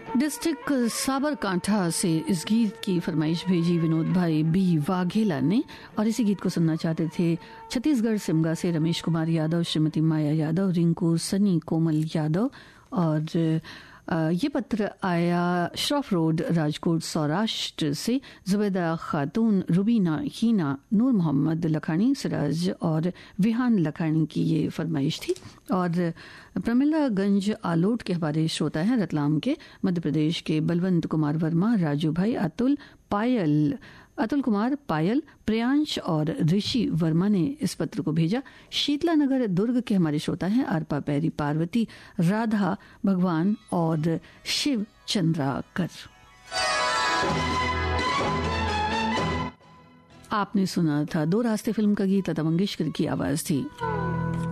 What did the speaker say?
District Sabarkantha से इस गीत की फरमाइश भेजी विनोद भाई बी वाघेला ने और इसी गीत को सुनना चाहते थे छत्तीसगढ़ सिमगा से रमेश कुमार यादव, श्रीमती माया यादव, रिंकू, सनी, कोमल यादव। और ये पत्र आया श्रॉफ रोड, राजकोट, सौराष्ट्र से जुबैदा खातून, रुबीना, हीना, नूर मोहम्मद लखानी, सिराज और विहान लखानी की ये फरमाइश थी। और प्रमिलागंज आलोट के हमारे श्रोता हैं रतलाम के, मध्य प्रदेश के बलवंत कुमार वर्मा, राजू भाई, अतुल कुमार, पायल, प्रियांश और ऋषि वर्मा ने इस पत्र को भेजा। शीतला नगर दुर्ग के हमारे श्रोता हैं अर्पा, पैरी, पार्वती, राधा, भगवान और शिव चंद्राकर। आपने सुना था दो रास्ते फिल्म का गीत, लता मंगेशकर की आवाज थी।